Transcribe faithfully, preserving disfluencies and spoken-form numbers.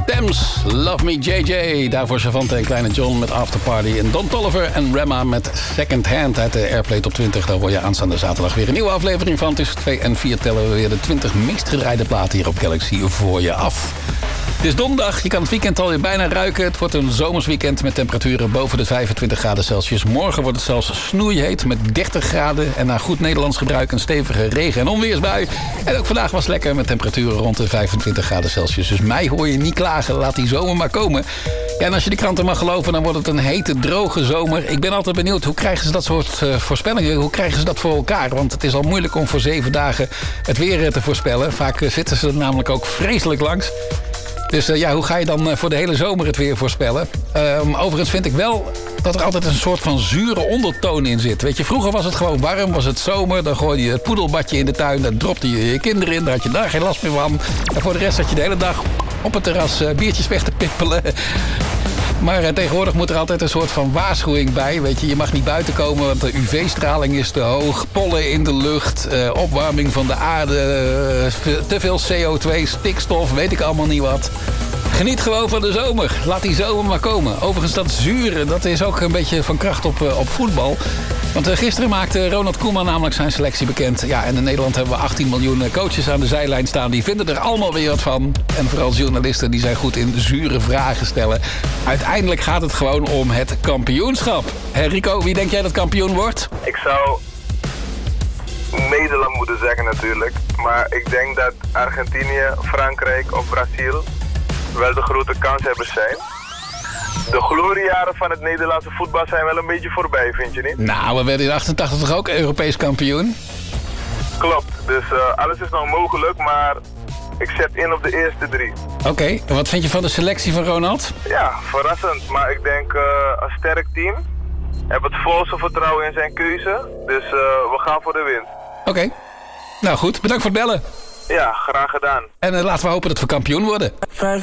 Thames, Love Me J J. Daarvoor Savante en Kleine John met Afterparty. En Don Toliver en Rema met Second Hand uit de Airplay Top twintig. Daar word je aanstaande zaterdag weer een nieuwe aflevering van. Tussen twee en vier tellen we weer de twintig meest gedraaide platen hier op Galaxy voor je af. Het is donderdag, je kan het weekend alweer bijna ruiken. Het wordt een zomersweekend met temperaturen boven de vijfentwintig graden Celsius. Morgen wordt het zelfs snoeiheet met dertig graden. En naar goed Nederlands gebruik een stevige regen- en onweersbui. En ook vandaag was lekker met temperaturen rond de vijfentwintig graden Celsius. Dus mij hoor je niet klagen, laat die zomer maar komen. Ja, en als je de kranten mag geloven, dan wordt het een hete, droge zomer. Ik ben altijd benieuwd, hoe krijgen ze dat soort uh, voorspellingen? Hoe krijgen ze dat voor elkaar? Want het is al moeilijk om voor zeven dagen het weer te voorspellen. Vaak uh, zitten ze er namelijk ook vreselijk langs. Dus uh, ja, hoe ga je dan uh, voor de hele zomer het weer voorspellen? Um, overigens vind ik wel dat er altijd een soort van zure ondertoon in zit. Weet je, vroeger was het gewoon warm, was het zomer. Dan gooide je het poedelbadje in de tuin, daar dropte je je kinderen in. Daar had je daar geen last meer van. En voor de rest had je de hele dag op het terras uh, biertjes weg te pippelen. Maar uh, tegenwoordig moet er altijd een soort van waarschuwing bij. Weet je, je mag niet buiten komen, want de U V-straling is te hoog. Pollen in de lucht, uh, opwarming van de aarde, uh, te veel C O twee, stikstof, weet ik allemaal niet wat. Geniet gewoon van de zomer. Laat die zomer maar komen. Overigens, dat zure, dat is ook een beetje van kracht op, uh, op voetbal. Want uh, gisteren maakte Ronald Koeman namelijk zijn selectie bekend. Ja, en in Nederland hebben we achttien miljoen coaches aan de zijlijn staan. Die vinden er allemaal weer wat van. En vooral journalisten, die zijn goed in zure vragen stellen. Uiteindelijk gaat het gewoon om het kampioenschap. Hé Rico, wie denk jij dat kampioen wordt? Ik zou Nederland moeten zeggen natuurlijk. Maar ik denk dat Argentinië, Frankrijk of Brazil wel de grote kanshebbers zijn. De gloriejaren van het Nederlandse voetbal zijn wel een beetje voorbij, vind je niet? Nou, we werden in achtentachtig toch ook Europees kampioen? Klopt, dus uh, alles is nog mogelijk, maar ik zet in op de eerste drie. Oké, okay. En wat vind je van de selectie van Ronald? Ja, verrassend, maar ik denk uh, een sterk team. Heb het volste vertrouwen in zijn keuze, dus uh, we gaan voor de winst. Oké, okay. Nou goed, bedankt voor het bellen. Ja, graag gedaan. En uh, laten we hopen dat we kampioen worden.